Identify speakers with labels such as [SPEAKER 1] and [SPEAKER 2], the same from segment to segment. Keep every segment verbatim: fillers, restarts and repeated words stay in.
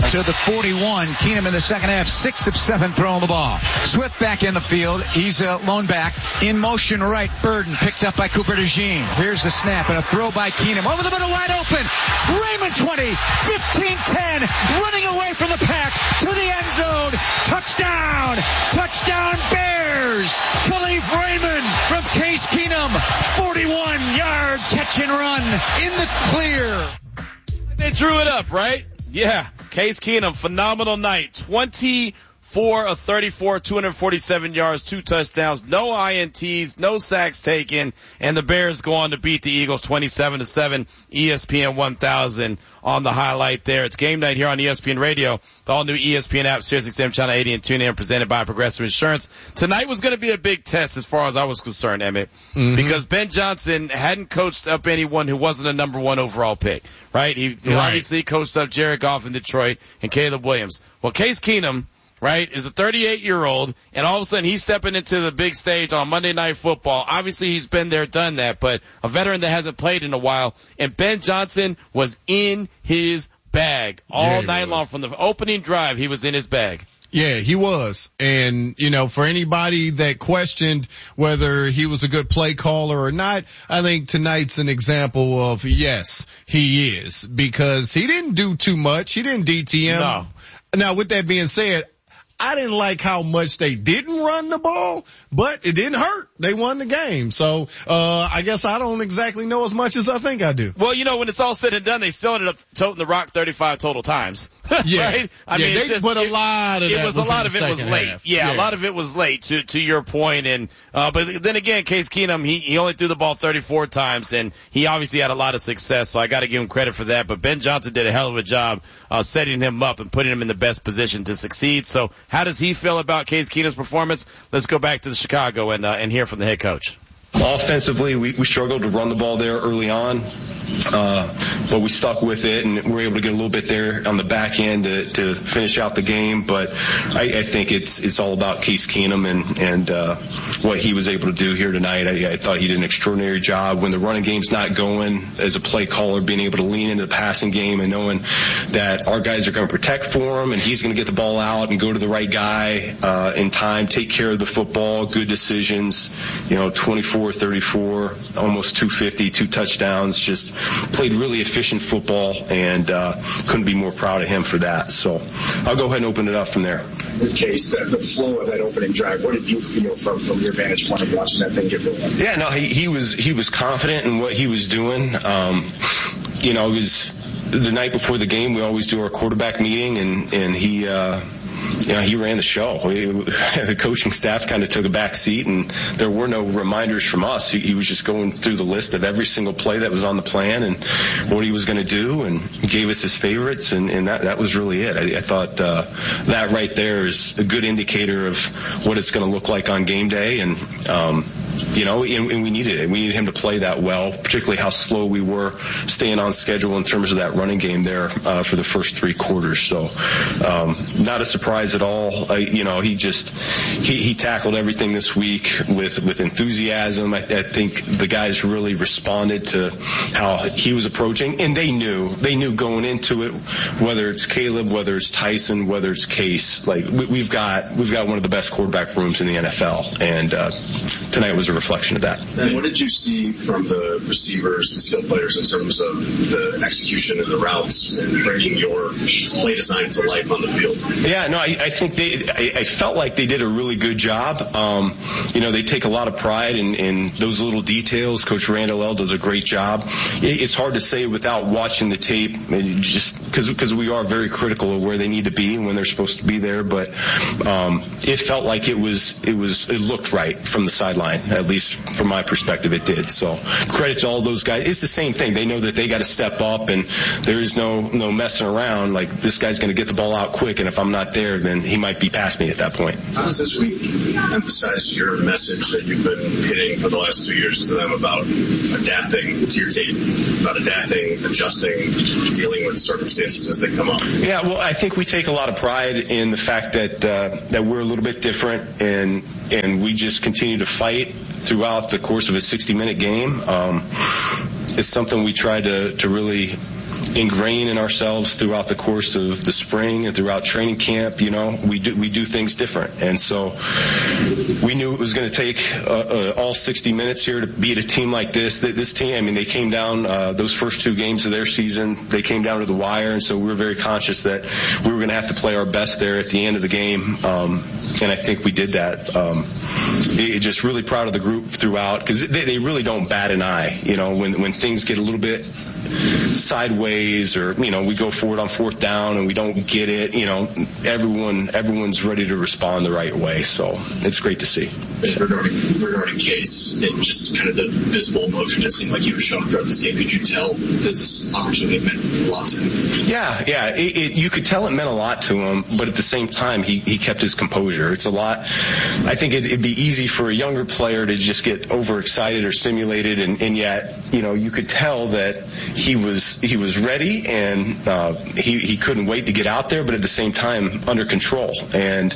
[SPEAKER 1] to the forty-one. Keenum in the second half, six of seven throwing the ball. Swift back in the field. He's a lone back. In motion right. Burden picked up by Cooper DeJean. Here's the snap and a throw by Keenum. Over the middle, wide open. Raymond twenty, fifteen, ten. Running away from the pack to the end zone. Touchdown. Touchdown Bears. Khalif Raymond from Case Keenum. forty-one yard catch and run in the clear.
[SPEAKER 2] They drew it up, right? Yeah. Case Keenum, phenomenal night. twenty-four of thirty-four, two hundred forty-seven yards, two touchdowns, no I N Ts, no sacks taken, and the Bears go on to beat the Eagles twenty-seven to seven. E S P N one thousand on the highlight there. It's game night here on E S P N Radio, the all new E S P N app, Sirius X M Channel eighty and TuneIn, presented by Progressive Insurance. Tonight was going to be a big test as far as I was concerned, Emmett, mm-hmm. because Ben Johnson hadn't coached up anyone who wasn't a number one overall pick, right? He, he right. obviously coached up Jared Goff in Detroit and Caleb Williams. Well, Case Keenum, right, is a thirty-eight year old, and all of a sudden he's stepping into the big stage on Monday Night Football. Obviously he's been there, done that, but a veteran that hasn't played in a while, and Ben Johnson was in his bag all yeah, night was. long. From the opening drive, he was in his bag.
[SPEAKER 3] Yeah, he was. And, you know, for anybody that questioned whether he was a good play caller or not, I think tonight's an example of, yes, he is, because he didn't do too much. He didn't D T M.
[SPEAKER 2] No.
[SPEAKER 3] Now, with that being said, I didn't like how much they didn't run the ball, but it didn't hurt. They won the game. So, uh, I guess I don't exactly know as much as I think I do.
[SPEAKER 2] Well, you know, when it's all said and done, they still ended up toting the rock thirty-five total times.
[SPEAKER 3] Yeah.
[SPEAKER 2] Right? I
[SPEAKER 3] yeah,
[SPEAKER 2] mean,
[SPEAKER 3] they
[SPEAKER 2] it's just,
[SPEAKER 3] put a
[SPEAKER 2] it,
[SPEAKER 3] lot of
[SPEAKER 2] it
[SPEAKER 3] that
[SPEAKER 2] was, was a lot of it was late.
[SPEAKER 3] Yeah,
[SPEAKER 2] yeah,
[SPEAKER 3] yeah,
[SPEAKER 2] a lot of it was late to, to your point. And, uh, but then again, Case Keenum, he, he only threw the ball thirty-four times, and he obviously had a lot of success. So I got to give him credit for that. But Ben Johnson did a hell of a job, uh, setting him up and putting him in the best position to succeed. So how does he feel about about Case Keenum's performance? Let's go back to the Chicago and uh, and hear from the head coach.
[SPEAKER 4] Offensively, we, we struggled to run the ball there early on, uh, but we stuck with it, and we were able to get a little bit there on the back end to, to finish out the game. But I, I think it's it's all about Case Keenum and and uh, what he was able to do here tonight. I, I thought he did an extraordinary job when the running game's not going, as a play caller, being able to lean into the passing game and knowing that our guys are going to protect for him, and he's going to get the ball out and go to the right guy uh, in time, take care of the football, good decisions. You know, twenty-four thirty-four, almost two fifty, two touchdowns, just played really efficient football, and uh, couldn't be more proud of him for that. So I'll go ahead and open it up from there.
[SPEAKER 5] In case, the, the flow of that opening drive, what did you feel from, from your vantage point of watching that thing get rolling?
[SPEAKER 4] Yeah, no, he, he was he was confident in what he was doing. Um, you know, it was the night before the game. We always do our quarterback meeting, and, and he uh, – you know, he ran the show. We, the coaching staff kind of took a back seat, and there were no reminders from us. He, he was just going through the list of every single play that was on the plan and what he was going to do, and gave us his favorites, and, and that, that was really it. I, I thought uh, that right there is a good indicator of what it's going to look like on game day, and um, you know, and, and we needed it. We needed him to play that well, particularly how slow we were staying on schedule in terms of that running game there uh, for the first three quarters. So um, not a surprise at all. Uh, you know, he just he, he tackled everything this week with with enthusiasm. I, I think the guys really responded to how he was approaching, and they knew they knew going into it, whether it's Caleb, whether it's Tyson, whether it's Case, like we, we've got we've got one of the best quarterback rooms in the N F L, and uh, tonight was a reflection of that.
[SPEAKER 5] And what did you see from the receivers, the skill players, in terms of the execution and the routes and bringing your play design to life on the field?
[SPEAKER 4] Yeah, no, I, I think they, I, I felt like they did a really good job. Um, you know, they take a lot of pride in, in those little details. Coach Randall L. does a great job. It, it's hard to say without watching the tape, and just because because we are very critical of where they need to be and when they're supposed to be there. But um, it felt like it was it was it looked right from the sideline. At least from my perspective, it did. So credit to all those guys. It's the same thing. They know that they got to step up, and there is no no messing around. Like, this guy's going to get the ball out quick, and if I'm not there, then he might be past me at that point.
[SPEAKER 5] How does this week emphasize your message that you've been hitting for the last two years to them about adapting to your team, about adapting, adjusting, dealing with circumstances as they come up?
[SPEAKER 4] Yeah, well, I think we take a lot of pride in the fact that uh, that we're a little bit different, and and we just continue to fight throughout the course of a sixty minute game. Um, it's something we try to, to really ingrain in ourselves throughout the course of the spring and throughout training camp. You know, we do we do things different, and so we knew it was going to take uh, uh, all sixty minutes here to beat a team like this. This team, I mean, they came down uh, those first two games of their season. They came down to the wire, and so we were very conscious that we were going to have to play our best there at the end of the game, um, and I think we did that. Um, it, just really proud of the group throughout, because they, they really don't bat an eye. You know, when when things get a little bit sideways, or you know, we go forward on fourth down and we don't get it. You know, everyone everyone's ready to respond the right way. So it's great to see.
[SPEAKER 5] Regarding regarding Case and just kind of the visible emotion, it seemed like he was showing throughout this game. Could you tell this opportunity meant a lot to him?
[SPEAKER 4] Yeah, yeah. It, it, you could tell it meant a lot to him, but at the same time, he, he kept his composure. It's a lot. I think it, it'd be easy for a younger player to just get overexcited or stimulated, and, and yet, you know, you could tell that he was he was ready, and uh, he he couldn't wait to get out there, but at the same time, under control. And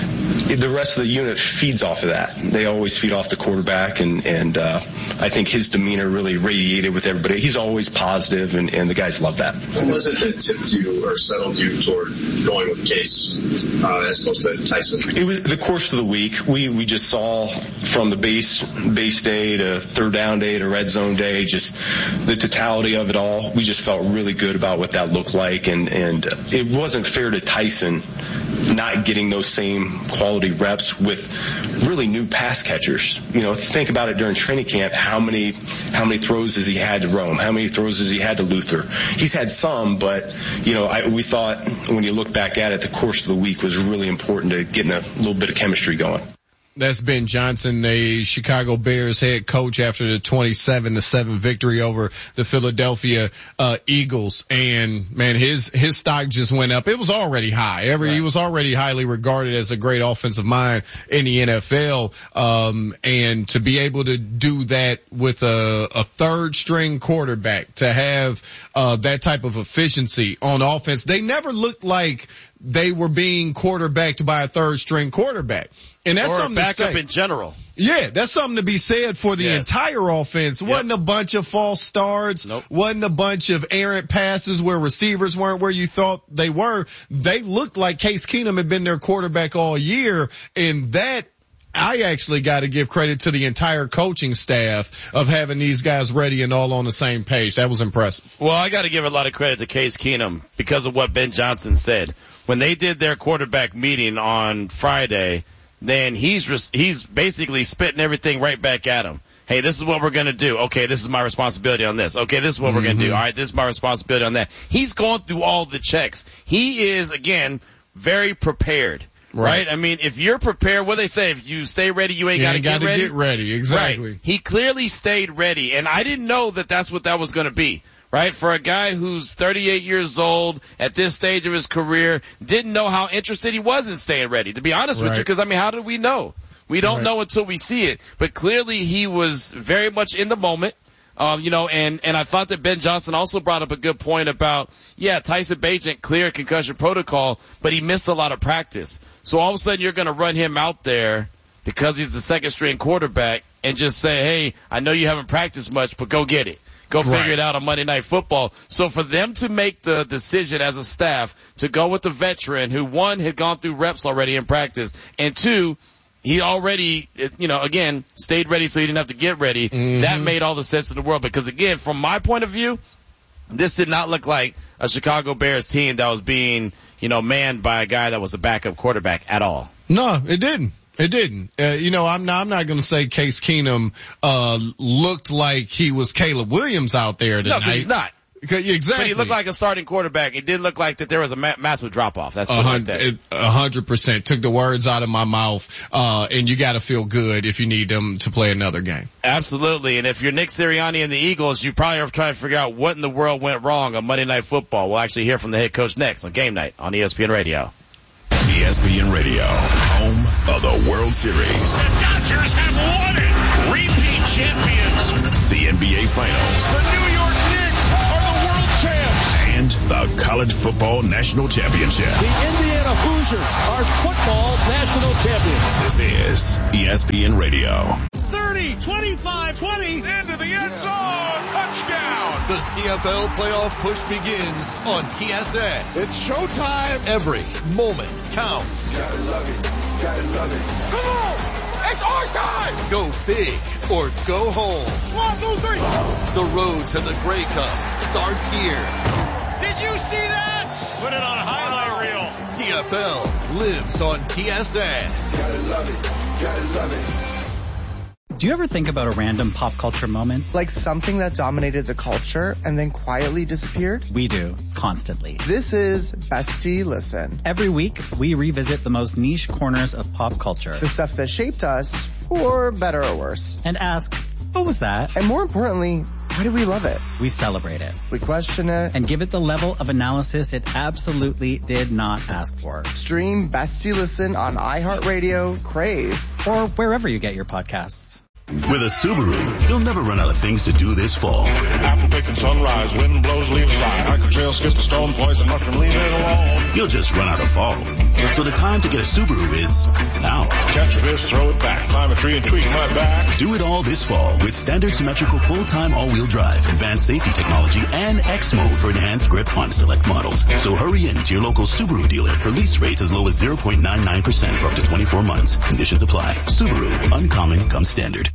[SPEAKER 4] the rest of the unit feeds off of that. They always feed off the quarterback, and and uh, I think his demeanor really radiated with everybody. He's always positive, and, and the guys love that.
[SPEAKER 5] What was it that tipped you or settled you toward going with Case uh, as opposed to Tyson?
[SPEAKER 4] It was the course of the week. We we just saw from the base base day to third down day to red zone day, just the totality of it all. We just felt really good about what that looked like, and and it wasn't fair to Tyson not getting those same quality reps with really new pass catchers. You know, think about it during training camp. How many how many throws has he had to Rome? How many throws has he had to Luther? He's had some, but you know, I, we thought when you look back at it, the course of the week was really important to getting a little bit of chemistry going.
[SPEAKER 3] That's Ben Johnson, the Chicago Bears head coach, after the twenty-seven to seven victory over the Philadelphia uh Eagles. And man, his his stock just went up. It was already high. Every right. He was already highly regarded as a great offensive mind in the N F L. Um and to be able to do that with a a third string quarterback, to have uh that type of efficiency on offense. They never looked like they were being quarterbacked by a third string quarterback. And that's
[SPEAKER 2] or
[SPEAKER 3] something
[SPEAKER 2] a backup
[SPEAKER 3] to say.
[SPEAKER 2] in general.
[SPEAKER 3] Yeah, that's something to be said for the
[SPEAKER 2] yes.
[SPEAKER 3] entire offense. Yep. Wasn't a bunch of false starts.
[SPEAKER 2] Nope.
[SPEAKER 3] Wasn't a bunch of errant passes where receivers weren't where you thought they were. They looked like Case Keenum had been their quarterback all year, and that I actually got to give credit to the entire coaching staff of having these guys ready and all on the same page. That was impressive.
[SPEAKER 2] Well, I got to give a lot of credit to Case Keenum because of what Ben Johnson said. When they did their quarterback meeting on Friday, then he's he's basically spitting everything right back at him. Hey, this is what we're going to do. Okay, this is my responsibility on this. Okay, this is what mm-hmm. we're going to do. All right, this is my responsibility on that. He's going through all the checks. He is, again, very prepared. Right. right? I mean, if you're prepared, what they say, if you stay ready, you ain't got to get ready.
[SPEAKER 3] get ready. Exactly.
[SPEAKER 2] Right. He clearly stayed ready, and I didn't know that that's what that was going to be. Right? For a guy who's thirty-eight years old at this stage of his career, didn't know how interested he was in staying ready, to be honest right. with you, because, I mean, how do we know? We don't right. know until we see it. But clearly he was very much in the moment. Um, you know, and, and I thought that Ben Johnson also brought up a good point about, yeah, Tyson Bagent cleared concussion protocol, but he missed a lot of practice. So all of a sudden you're going to run him out there because he's the second string quarterback and just say, hey, I know you haven't practiced much, but go get it. Go figure right. it out on Monday Night Football. So for them to make the decision as a staff to go with the veteran who, one, had gone through reps already in practice, and two, he already, you know, again, stayed ready so he didn't have to get ready. Mm-hmm. That made all the sense in the world because, again, from my point of view, this did not look like a Chicago Bears team that was being, you know, manned by a guy that was a backup quarterback at all.
[SPEAKER 3] No, it didn't. It didn't. Uh, you know, I'm not, I'm not going to say Case Keenum, uh, looked like he was Caleb Williams out there tonight.
[SPEAKER 2] No, 'cause he's not.
[SPEAKER 3] Exactly.
[SPEAKER 2] But he looked like a starting quarterback. It did look like that there was a ma- massive drop-off. That's what
[SPEAKER 3] it A hundred percent. Took the words out of my mouth. Uh, and you got to feel good if you need them to play another game.
[SPEAKER 2] Absolutely. And if you're Nick Sirianni and the Eagles, you probably are trying to figure out what in the world went wrong on Monday Night Football. We'll actually hear from the head coach next on Game Night on E S P N Radio.
[SPEAKER 6] E S P N Radio, home of the World Series.
[SPEAKER 7] The Dodgers have won it. Repeat champions.
[SPEAKER 6] The N B A Finals.
[SPEAKER 7] The New York Knicks are the world champs.
[SPEAKER 6] And the College Football National Championship.
[SPEAKER 8] The Indiana Hoosiers are football national champions.
[SPEAKER 6] This is E S P N Radio.
[SPEAKER 8] thirty,
[SPEAKER 7] twenty, twenty-five, twenty, into the end zone. Touchdown.
[SPEAKER 6] The C F L playoff push begins on T S N.
[SPEAKER 7] It's showtime.
[SPEAKER 6] Every moment counts.
[SPEAKER 7] Gotta love it. Gotta love it. Come on. It's our time.
[SPEAKER 6] Go big or go home.
[SPEAKER 7] One, two, three.
[SPEAKER 6] The road to the Grey Cup starts here.
[SPEAKER 7] Did you see that? Put it on a highlight reel.
[SPEAKER 6] C F L lives on T S N.
[SPEAKER 7] Gotta love it. Gotta love it.
[SPEAKER 8] Do you ever think about a random pop culture moment?
[SPEAKER 9] Like something that dominated the culture and then quietly disappeared?
[SPEAKER 8] We do, constantly.
[SPEAKER 9] This is Bestie Listen.
[SPEAKER 8] Every week, we revisit the most niche corners of pop culture.
[SPEAKER 9] The stuff that shaped us, for better or worse.
[SPEAKER 8] And ask, what was that?
[SPEAKER 9] And more importantly, why do we love it?
[SPEAKER 8] We celebrate it.
[SPEAKER 9] We question it.
[SPEAKER 8] And give it the level of analysis it absolutely did not ask for.
[SPEAKER 9] Stream Bestie Listen on iHeartRadio, Crave,
[SPEAKER 8] or wherever you get your podcasts.
[SPEAKER 6] With a Subaru, you'll never run out of things to do this fall.
[SPEAKER 7] Apple picking sunrise, wind blows, leaves fly. Hiker trail, skip the stone, poison mushroom, leave it alone.
[SPEAKER 6] You'll just run out of fall. So the time to get a Subaru is now.
[SPEAKER 7] Catch a fish, throw it back, climb a tree and tweak my back.
[SPEAKER 6] Do it all this fall with standard symmetrical full-time all-wheel drive, advanced safety technology, and X mode for enhanced grip on select models. So hurry in to your local Subaru dealer for lease rates as low as zero point nine nine percent for up to twenty-four months. Conditions apply. Subaru, uncommon comes standard.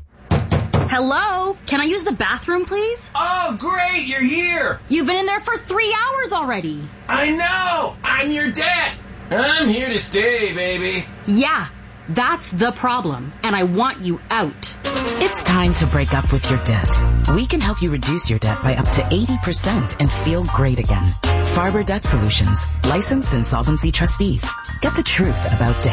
[SPEAKER 10] Hello? Can I use the bathroom, please?
[SPEAKER 11] Oh, great, you're here.
[SPEAKER 10] You've been in there for three hours already.
[SPEAKER 11] I know. I'm your dad. I'm here to stay, baby.
[SPEAKER 10] Yeah, that's the problem, and I want you out.
[SPEAKER 12] It's time to break up with your debt. We can help you reduce your debt by up to eighty percent and feel great again. Farber Debt Solutions, licensed insolvency trustees. Get the truth about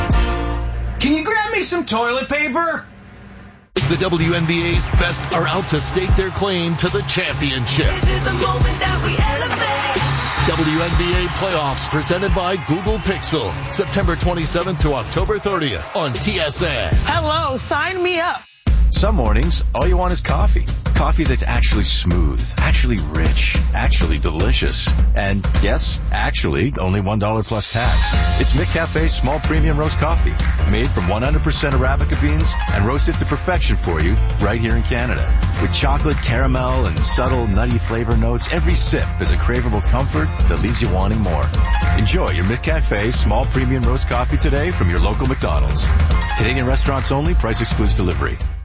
[SPEAKER 12] debt.
[SPEAKER 11] Can you grab me some toilet paper?
[SPEAKER 6] The W N B A's best are out to stake their claim to the championship.
[SPEAKER 13] This is the moment that we elevate.
[SPEAKER 6] W N B A playoffs presented by Google Pixel. September twenty-seventh to October thirtieth on T S N.
[SPEAKER 14] Hello, sign me up.
[SPEAKER 15] Some mornings, all you want is coffee. Coffee that's actually smooth, actually rich, actually delicious. And yes, actually, only one dollar plus tax. It's McCafe's small premium roast coffee, made from one hundred percent Arabica beans and roasted to perfection for you right here in Canada. With chocolate, caramel, and subtle nutty flavor notes, every sip is a craveable comfort that leaves you wanting more. Enjoy your McCafe small premium roast coffee today from your local McDonald's. Canadian restaurants only, price excludes delivery.